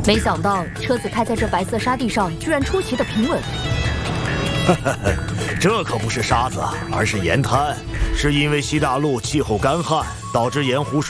没想到车子开在这白色沙地上，居然出奇的平稳。 这可不是沙子，而是盐滩，是因为西大陆气候干旱，导致盐湖水